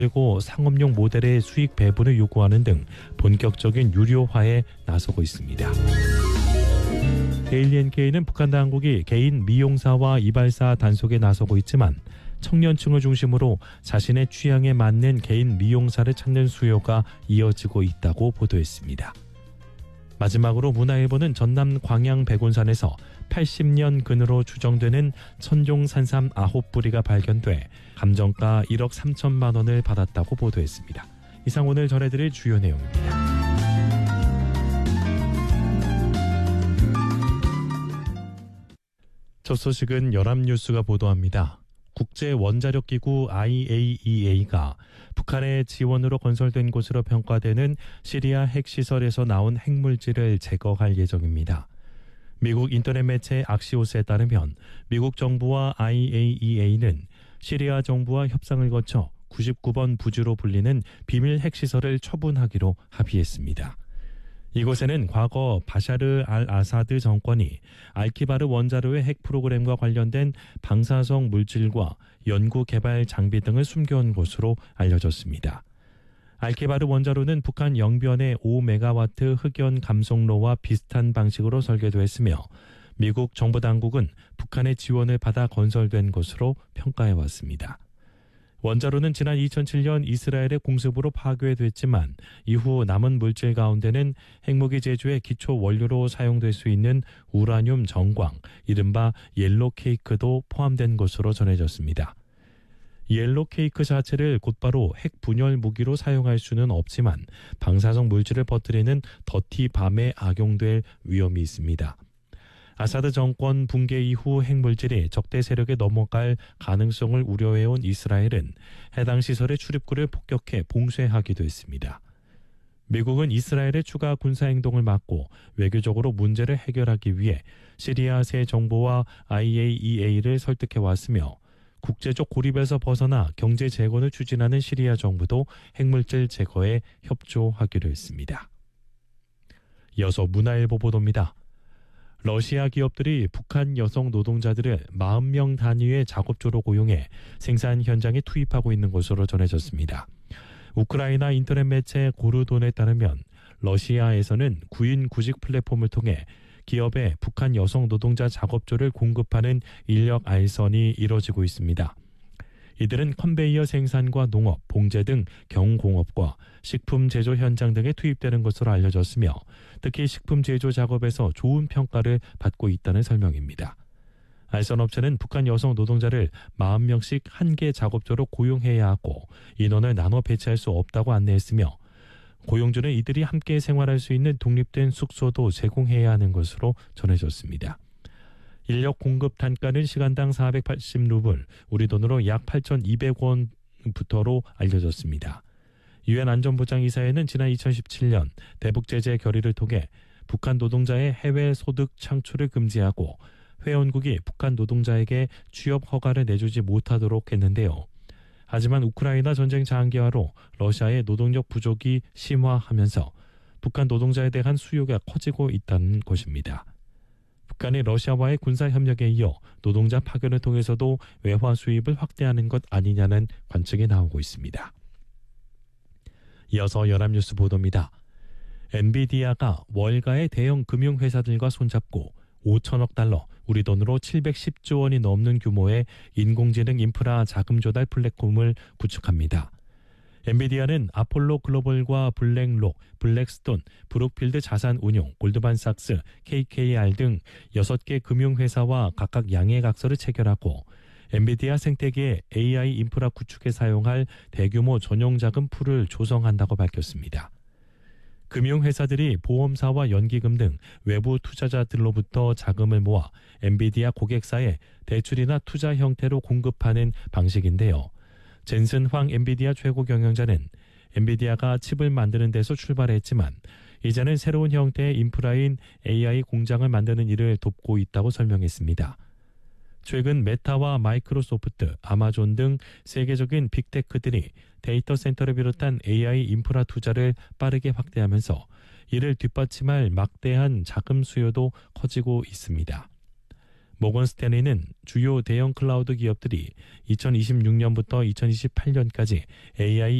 그리고 상업용 모델의 수익 배분을 요구하는 등 본격적인 유료화에 나서고 있습니다. 데일리 NK는 북한 당국이 개인 미용사와 이발사 단속에 나서고 있지만 청년층을 중심으로 자신의 취향에 맞는 개인 미용사를 찾는 수요가 이어지고 있다고 보도했습니다. 마지막으로 문화일보는 전남 광양 백운산에서 80년 근으로 추정되는 천종 산삼 9뿌리가 발견돼 감정가 1억 3천만 원을 받았다고 보도했습니다. 이상 오늘 전해드릴 주요 내용입니다. 첫 소식은 연합뉴스가 보도합니다. 국제원자력기구 IAEA가 북한의 지원으로 건설된 곳으로 평가되는 시리아 핵시설에서 나온 핵물질을 제거할 예정입니다. 미국 인터넷 매체 악시오스에 따르면 미국 정부와 IAEA는 시리아 정부와 협상을 거쳐 99번 부지로 불리는 비밀 핵시설을 처분하기로 합의했습니다. 이곳에는 과거 바샤르 알 아사드 정권이 알키바르 원자로의 핵 프로그램과 관련된 방사성 물질과 연구 개발 장비 등을 숨겨온 곳으로 알려졌습니다. 알키바르 원자로는 북한 영변의 5메가와트 흑연 감속로와 비슷한 방식으로 설계됐으며 미국 정부 당국은 북한의 지원을 받아 건설된 것으로 평가해왔습니다. 원자로는 지난 2007년 이스라엘의 공습으로 파괴됐지만 이후 남은 물질 가운데는 핵무기 제조의 기초 원료로 사용될 수 있는 우라늄 정광, 이른바 옐로 케이크도 포함된 것으로 전해졌습니다. 옐로 케이크 자체를 곧바로 핵 분열 무기로 사용할 수는 없지만 방사성 물질을 퍼뜨리는 더티밤에 악용될 위험이 있습니다. 아사드 정권 붕괴 이후 핵물질이 적대 세력에 넘어갈 가능성을 우려해온 이스라엘은 해당 시설의 출입구를 폭격해 봉쇄하기도 했습니다. 미국은 이스라엘의 추가 군사행동을 막고 외교적으로 문제를 해결하기 위해 시리아 새 정부와 IAEA를 설득해왔으며 국제적 고립에서 벗어나 경제 재건을 추진하는 시리아 정부도 핵물질 제거에 협조하기로 했습니다. 이어서 문화일보 보도입니다. 러시아 기업들이 북한 여성 노동자들을 40명 단위의 작업조로 고용해 생산 현장에 투입하고 있는 것으로 전해졌습니다. 우크라이나 인터넷 매체 고르돈에 따르면 러시아에서는 구인 구직 플랫폼을 통해 기업에 북한 여성 노동자 작업조를 공급하는 인력 알선이 이뤄지고 있습니다. 이들은 컨베이어 생산과 농업, 봉제 등 경공업과 식품 제조 현장 등에 투입되는 것으로 알려졌으며 특히 식품 제조 작업에서 좋은 평가를 받고 있다는 설명입니다. 알선업체는 북한 여성 노동자를 40명씩 한 개 작업조로 고용해야 하고 인원을 나눠 배치할 수 없다고 안내했으며 고용주는 이들이 함께 생활할 수 있는 독립된 숙소도 제공해야 하는 것으로 전해졌습니다. 인력 공급 단가는 시간당 480루블, 우리 돈으로 약 8,200원부터로 알려졌습니다. 유엔 안전보장이사회는 지난 2017년 대북 제재 결의를 통해 북한 노동자의 해외 소득 창출을 금지하고 회원국이 북한 노동자에게 취업 허가를 내주지 못하도록 했는데요. 하지만 우크라이나 전쟁 장기화로 러시아의 노동력 부족이 심화하면서 북한 노동자에 대한 수요가 커지고 있다는 것입니다. 북한이 러시아와의 군사협력에 이어 노동자 파견을 통해서도 외화 수입을 확대하는 것 아니냐는 관측이 나오고 있습니다. 이어서 연합뉴스 보도입니다. 엔비디아가 월가의 대형 금융회사들과 손잡고 5천억 달러, 우리 돈으로 710조 원이 넘는 규모의 인공지능 인프라 자금 조달 플랫폼을 구축합니다. 엔비디아는 아폴로 글로벌과 블랙록, 블랙스톤, 브룩필드 자산운용, 골드만삭스, KKR 등 6개 금융회사와 각각 양해각서를 체결하고 엔비디아 생태계의 AI 인프라 구축에 사용할 대규모 전용자금 풀을 조성한다고 밝혔습니다. 금융회사들이 보험사와 연기금 등 외부 투자자들로부터 자금을 모아 엔비디아 고객사에 대출이나 투자 형태로 공급하는 방식인데요. 젠슨 황 엔비디아 최고 경영자는 엔비디아가 칩을 만드는 데서 출발했지만 이제는 새로운 형태의 인프라인 AI 공장을 만드는 일을 돕고 있다고 설명했습니다. 최근 메타와 마이크로소프트, 아마존 등 세계적인 빅테크들이 데이터 센터를 비롯한 AI 인프라 투자를 빠르게 확대하면서 이를 뒷받침할 막대한 자금 수요도 커지고 있습니다. 모건 스탠리는 주요 대형 클라우드 기업들이 2026년부터 2028년까지 AI